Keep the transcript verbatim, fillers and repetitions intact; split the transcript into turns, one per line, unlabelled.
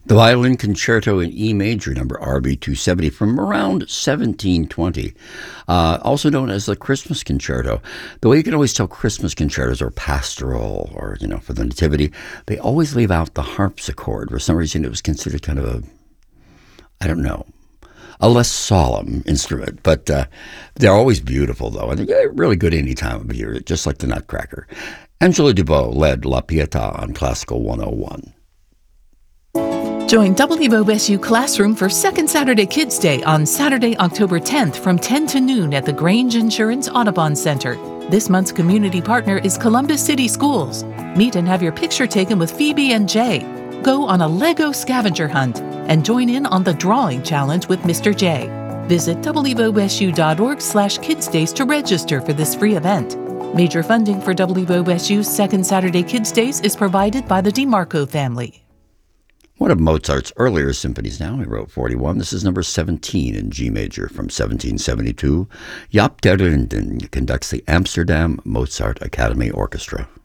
The Violin Concerto in E major, number R B two seventy, from around seventeen twenty, uh, also known as the Christmas Concerto. The way you can always tell Christmas concertos or pastoral or, you know, for the Nativity, they always leave out the harpsichord. For some reason, it was considered kind of a, I don't know, a less solemn instrument. But uh, they're always beautiful, though, and they're really good any time of year, just like the Nutcracker. Angela Dubois led La Pietà on Classical one oh one.
Join W O S U Classroom for Second Saturday Kids Day on Saturday, October tenth from ten to noon at the Grange Insurance Audubon Center. This month's community partner is Columbus City Schools. Meet and have your picture taken with Phoebe and Jay. Go on a Lego scavenger hunt and join in on the drawing challenge with Mister J. Visit W O S U dot org slash Kids Days to register for this free event. Major funding for W O S U's Second Saturday Kids Days is provided by the DeMarco family.
One of Mozart's earlier symphonies now, he wrote forty-one. This is number seventeen in G major from seventeen seventy-two. Jaap ter Linden conducts the Amsterdam Mozart Academy Orchestra.